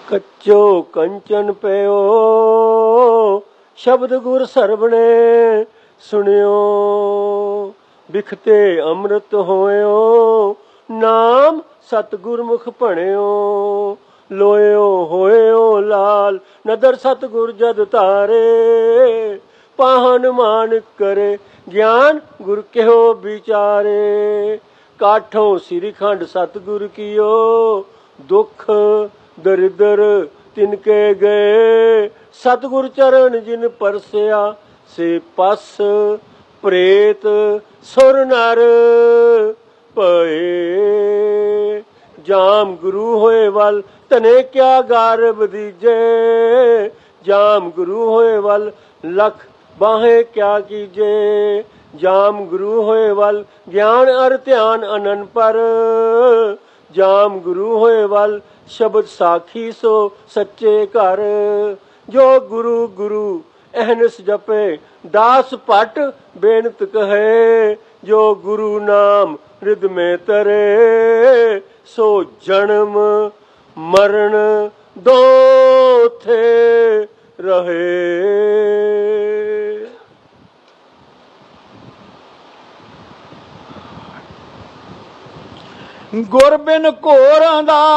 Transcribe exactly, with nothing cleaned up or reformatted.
कच्चो कंचन पयो शब्द गुर सरवणे सुनियो बिखते अमृत होयो नाम सतगुर मुख भणियो लोयो होयो लाल नदर सतगुर जद तारे पाहन मान करे ज्ञान गुर केहो विचारे काठों श्रीखंड सतगुर कियो दुख दरिद्र तिनके गए सतगुर चरण जिन परसिया से पस प्रेत सुर नर पए जाम गुरु होए वल तने क्या गारब दीजे जाम गुरु होए वल लख बाहे क्या कीजे जाम गुरु होए वल ज्ञान अर ध्यान अनन पर जाम गुरु होए वल शब्द साखी सो सच्चे घर जो गुरु गुरु अहनस जपे दास पट बेनत कहे जो गुरु नाम हृद में तरे सो जन्म मरण दो थे रहे। गुर बिन घोरां दा